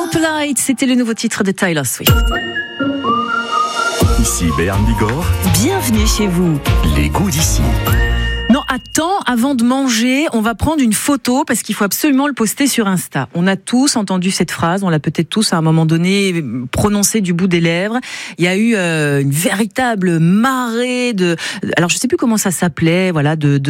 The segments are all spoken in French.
Lamplight, c'était le nouveau titre de Taylor Swift. Ici Béarn Bigorre. Bienvenue chez vous. Les goûts d'ici. Non, attends, avant de manger, on va prendre une photo parce qu'il faut absolument le poster sur Insta. On a tous entendu cette phrase, on l'a peut-être tous à un moment donné prononcée du bout des lèvres. Il y a eu une véritable marée alors je sais plus comment ça s'appelait, voilà, de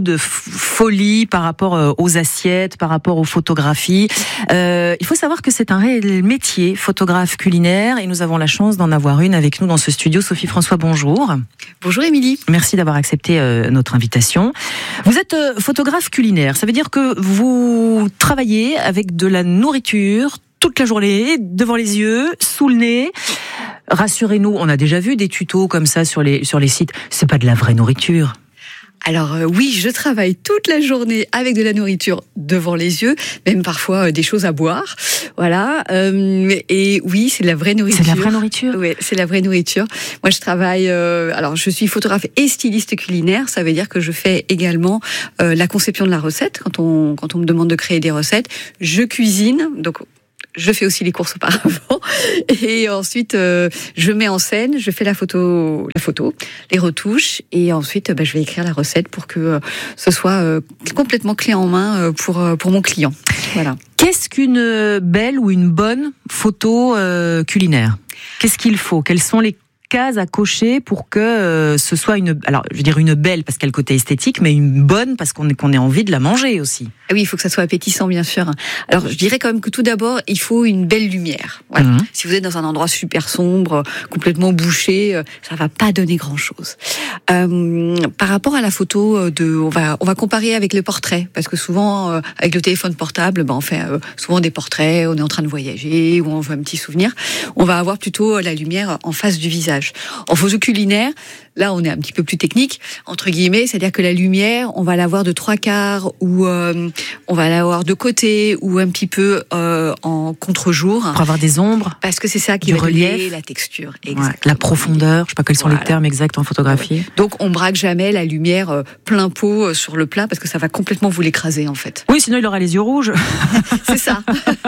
folie par rapport aux assiettes, par rapport aux photographies. Il faut savoir que c'est un réel métier, photographe culinaire, et nous avons la chance d'en avoir une avec nous dans ce studio. Sophie François, bonjour. Bonjour Émilie. Merci d'avoir accepté notre invitation. Vous êtes photographe culinaire, ça veut dire que vous travaillez avec de la nourriture toute la journée, devant les yeux, sous le nez. Rassurez-nous, on a déjà vu des tutos comme ça sur les sites, c'est pas de la vraie nourriture. Alors oui, je travaille toute la journée avec de la nourriture devant les yeux, même parfois des choses à boire. Voilà. Et oui, c'est de la vraie nourriture. C'est de la vraie nourriture ? Oui, c'est de la vraie nourriture. Moi, je travaille... alors, je suis photographe et styliste culinaire. Ça veut dire que je fais également la conception de la recette. Quand on me demande de créer des recettes, je cuisine. Donc, je fais aussi les courses auparavant. Et ensuite, je mets en scène, je fais la photo, les retouches. Et ensuite, je vais écrire la recette pour que ce soit complètement clé en main pour mon client. Voilà. Qu'est-ce qu'une belle ou une bonne photo culinaire ? Qu'est-ce qu'il faut ? Quelles sont les cases à cocher pour que ce soit une belle parce qu'elle a le côté esthétique, mais une bonne parce qu'on ait envie de la manger aussi. Ah oui, il faut que ça soit appétissant, bien sûr. Alors, je dirais quand même que tout d'abord, il faut une belle lumière. Voilà. Mmh. Si vous êtes dans un endroit super sombre, complètement bouché, ça va pas donner grand-chose. Par rapport à la photo, on va comparer avec le portrait, parce que souvent, avec le téléphone portable, on fait souvent des portraits, on est en train de voyager, ou on veut un petit souvenir. On va avoir plutôt la lumière en face du visage. En photo culinaire, là, on est un petit peu plus technique, entre guillemets, c'est-à-dire que la lumière, on va l'avoir de 3/4 ou on va l'avoir de côté ou un petit peu en contre-jour. Pour avoir des ombres. Parce que c'est ça qui va donner la texture. Ouais, la profondeur, je sais pas quels sont les termes exacts en photographie. Ouais. Donc, on braque jamais la lumière plein pot sur le plat parce que ça va complètement vous l'écraser, en fait. Oui, sinon il aura les yeux rouges. C'est ça.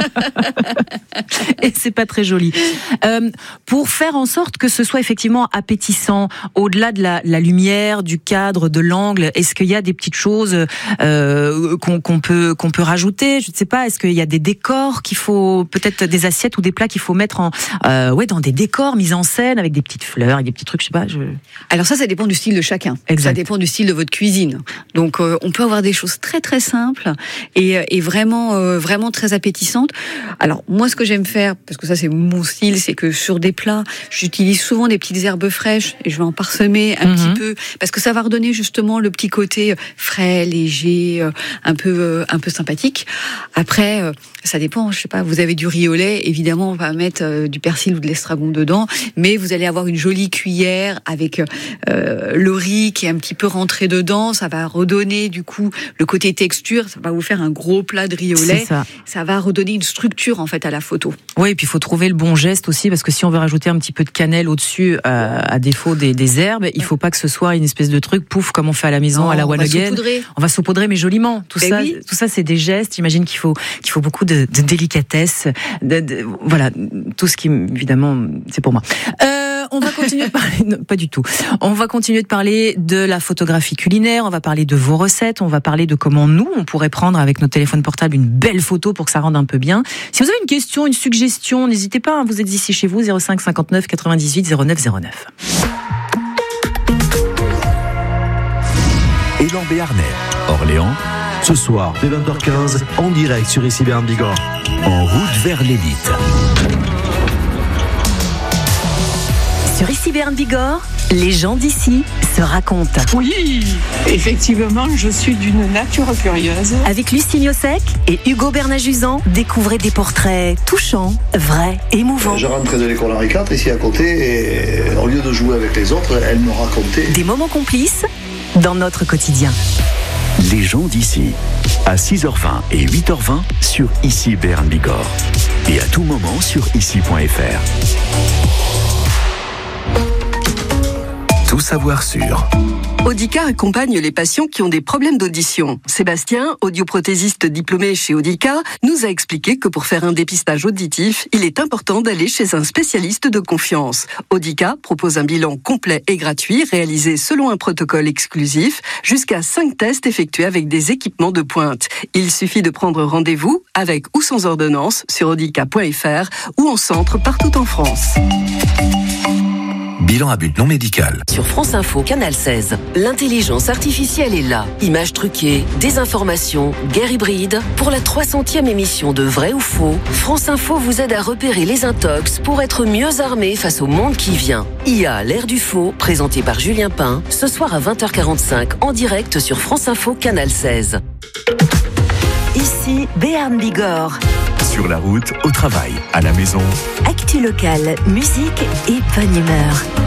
Et c'est pas très joli. Pour faire en sorte que ce soit effectivement appétissant, au-delà de la lumière, du cadre, de l'angle, est-ce qu'il y a des petites choses qu'on peut rajouter ? Je ne sais pas, est-ce qu'il y a des décors qu'il faut, peut-être des assiettes ou des plats qu'il faut mettre dans des décors mis en scène avec des petites fleurs et des petits trucs, je sais pas. Alors ça dépend du style de chacun. Exact. Ça dépend du style de votre cuisine. Donc on peut avoir des choses très très simples et vraiment très appétissantes. Alors moi, ce que j'aime faire, parce que ça c'est mon style, c'est que sur des plats, j'utilise souvent des petites herbes fraîches et je vais en parsemer un petit peu parce que ça va redonner justement le petit côté frais, léger, un peu sympathique. Après, ça dépend, je sais pas, vous avez du riz au lait, évidemment on va mettre du persil ou de l'estragon dedans, mais vous allez avoir une jolie cuillère avec le riz qui est un petit peu rentré dedans, ça va redonner du coup le côté texture, ça va vous faire un gros plat de riz au lait, ça va redonner une structure en fait à la photo. Oui, et puis il faut trouver le bon geste aussi, parce que si on veut rajouter un petit peu de cannelle au-dessus, à défaut des herbes, il faut pas que ce soit une espèce de truc pouf comme on fait à la maison, à la one again. On va saupoudrer, mais joliment. Tout ça, c'est des gestes. J'imagine qu'il faut beaucoup de délicatesse, voilà, tout ce qui évidemment, c'est pour moi. On va continuer de parler, non, pas du tout. On va continuer de parler de la photographie culinaire. On va parler de vos recettes. On va parler de comment nous, on pourrait prendre avec nos téléphones portables une belle photo pour que ça rende un peu bien. Si vous avez une question, une suggestion, n'hésitez pas. Hein, vous êtes ici chez vous, 05 59 98 09 09. Élan Béarnais, Orléans, ce soir dès 20h15 en direct sur Ici Béarn Bigorre, en route vers l'élite. Sur Ici Béarn Bigorre, les gens d'ici se racontent. Oui, effectivement, je suis d'une nature curieuse. Avec Lucie Miosec et Hugo Bernajuzan, découvrez des portraits touchants, vrais, émouvants. Je rentrais de l'école Henri IV ici à côté et au lieu de jouer avec les autres, elle me racontait. Des moments complices dans notre quotidien. Les gens d'ici, à 6h20 et 8h20 sur Ici Béarn Bigorre. Et à tout moment sur ici.fr. Tout savoir sur Audica accompagne les patients qui ont des problèmes d'audition. Sébastien, audioprothésiste diplômé chez Audica, nous a expliqué que pour faire un dépistage auditif, il est important d'aller chez un spécialiste de confiance. Audica propose un bilan complet et gratuit réalisé selon un protocole exclusif, jusqu'à 5 tests effectués avec des équipements de pointe. Il suffit de prendre rendez-vous avec ou sans ordonnance sur audica.fr ou en centre partout en France. Bilan à but non médical. Sur France Info, Canal 16, l'intelligence artificielle est là. Images truquées, désinformation, guerre hybride. Pour la 300e émission de Vrai ou Faux, France Info vous aide à repérer les intox pour être mieux armé face au monde qui vient. IA, l'ère du faux, présenté par Julien Pain, ce soir à 20h45 en direct sur France Info, Canal 16. Ici, Béarn Bigorre. Sur la route, au travail, à la maison. Actu locale, musique et bonne humeur.